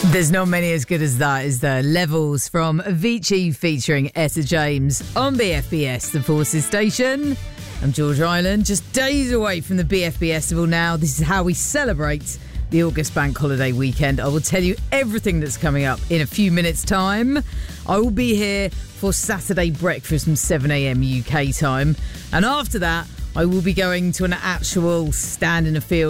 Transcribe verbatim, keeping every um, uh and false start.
There's not many as good as that, is there? Levels from Avicii featuring Etta James on B F B S, the Forces Station. I'm George Island, just days away from the B F B Festival now. This is how we celebrate the August Bank Holiday weekend. I will tell you everything that's coming up in a few minutes' time. I will be here for Saturday breakfast from seven a.m. U K time. And after that, I will be going to an actual stand in a field